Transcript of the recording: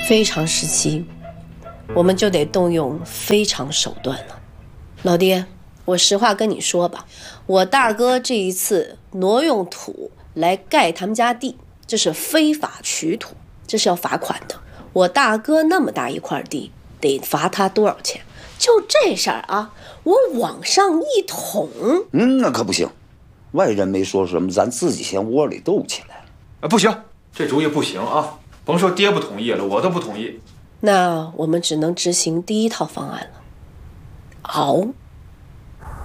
非常时期，我们就得动用非常手段了。老爹，我实话跟你说吧，我大哥这一次挪用土来盖他们家地，这是非法取土，这是要罚款的。我大哥那么大一块地，得罚他多少钱？就这事儿啊，我往上一捅， 那可不行。外人没说什么，咱自己先窝里斗起来了。不行，这主意不行啊！甭说爹不同意了，我都不同意。 那我们只能执行第一套方案了，熬。